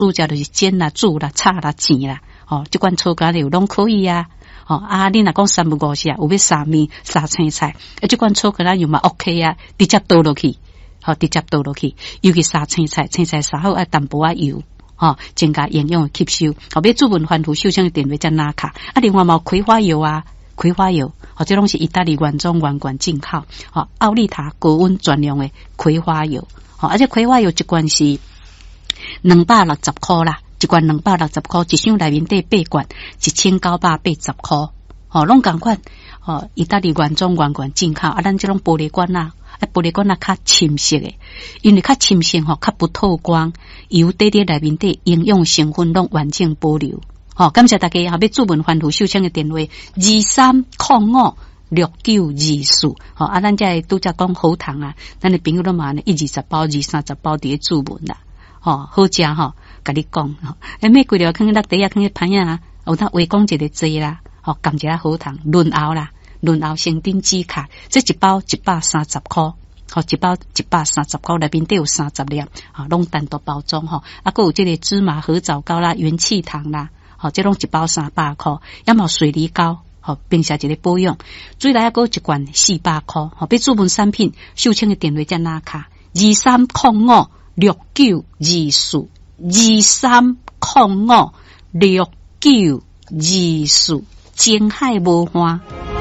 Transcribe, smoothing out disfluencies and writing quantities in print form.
煮食就是煎啦、煮啦、炒啦、煎啦，这款炒咖料拢可以啊。你若讲三不五时啊，有要沙面、沙青菜，这款炒咖料嘛 OK 啊，直接倒落去，直接倒落去。尤其沙青菜，青菜沙好啊，淡薄仔油，增加营养的吸收。要注文番薯秀香的点位在哪卡？另外嘛，葵花油啊，葵花油，这拢是意大利原装原罐进口，奥利塔高温专用的葵花油，而且葵花油一罐是260块啦。一罐260块，一箱内面底8罐，1980块，拢同款，意大利原装原罐进口，咱这种玻璃罐啊，玻璃罐啊较深色的，因为较深色较不透光，油底内面底营养成分拢完整保留。感谢大家，要注文番薯秀香的电话23056924，咱这拄则讲好糖啊，咱的朋友都嘛呢120包、230包伫注文啦，好食甲你讲，每几条坑落地啊，坑盘啊，有当围讲一个济啦，含一下好糖，润喉啦，润喉生丁止卡，这一包130块，一包130块，内面都有30粒，拢单独包装还有这个芝麻合枣糕啦、元气糖啦，这拢一包300块，要么水梨膏，并且一个保养，水来还有一罐400块，要注文产品，秀清的电话在哪卡？23056924，23056924，情海无花。